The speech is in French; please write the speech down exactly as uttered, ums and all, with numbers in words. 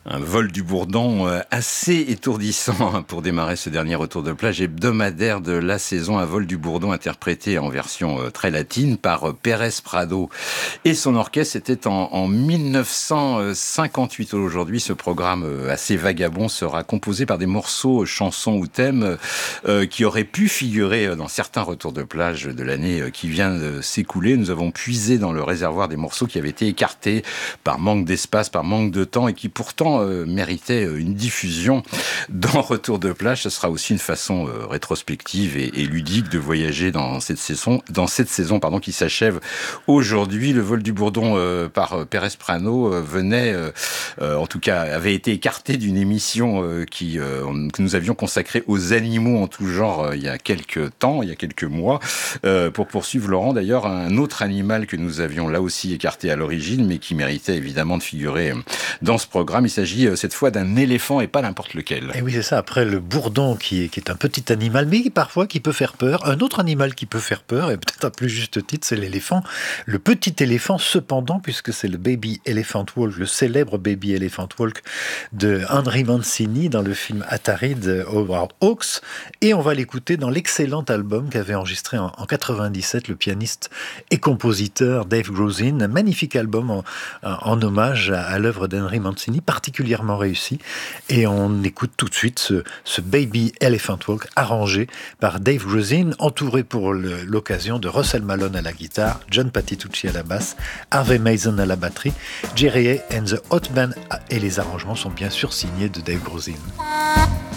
Un vol du bourdon euh, assez étourdissant pour démarrer ce dernier retour de plage hebdomadaire de la saison. Un vol du bourdon interprété en version euh, très latine par euh, Pérez Prado et son orchestre. C'était en, en mille neuf cent cinquante-huit. Aujourd'hui, ce programme euh, assez vagabond sera composé par des morceaux, chansons ou thèmes euh, qui auraient pu figurer dans certains retours de plage de l'année euh, qui vient de s'écouler. Nous avons puisé dans le réservoir des morceaux qui avaient été écartés par manque d'espace, par manque de temps et qui pourtant Euh, méritait une diffusion dans Retour de plage. Ce sera aussi une façon euh, rétrospective et, et ludique de voyager dans cette saison, dans cette saison pardon, qui s'achève aujourd'hui. Le vol du bourdon euh, par euh, Pérez Prado euh, venait, euh, euh, en tout cas, avait été écarté d'une émission euh, qui, euh, que nous avions consacrée aux animaux en tout genre euh, il y a quelques temps, il y a quelques mois, euh, pour poursuivre Laurent. D'ailleurs, un autre animal que nous avions là aussi écarté à l'origine, mais qui méritait évidemment de figurer dans ce programme. Il s'agit cette fois d'un éléphant et pas n'importe lequel. Et oui, c'est ça. Après le bourdon qui est, qui est un petit animal, mais parfois qui peut faire peur. Un autre animal qui peut faire peur, et peut-être à plus juste titre, c'est l'éléphant. Le petit éléphant, cependant, puisque c'est le Baby Elephant Walk, le célèbre Baby Elephant Walk de Henry Mancini dans le film Atari de Howard Hawks. Et on va l'écouter dans l'excellent album qu'avait enregistré en, en quatre-vingt-dix-sept le pianiste et compositeur Dave Grusin. Un magnifique album en, en hommage à, à l'œuvre d'Henry Mancini, particulièrement réussi. Et on écoute tout de suite ce, ce Baby Elephant Walk arrangé par Dave Grusin, entouré pour le, l'occasion de Russell Malone à la guitare, John Patitucci à la basse, Harvey Mason à la batterie, Jerry Hay and the Hot Band, et les arrangements sont bien sûr signés de Dave Grusin.